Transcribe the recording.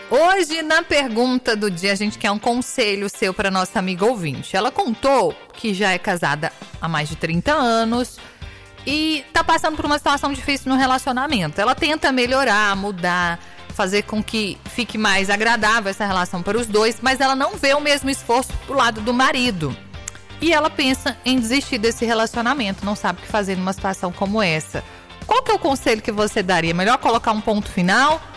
Hoje, na pergunta do dia, a gente quer um conselho seu para nossa amiga ouvinte. Ela contou que já é casada há mais de 30 anos e tá passando por uma situação difícil no relacionamento. Ela tenta melhorar, mudar, fazer com que fique mais agradável essa relação para os dois, mas ela não vê o mesmo esforço pro lado do marido. E ela pensa em desistir desse relacionamento, não sabe o que fazer numa situação como essa. Qual que é o conselho que você daria? Melhor colocar um ponto final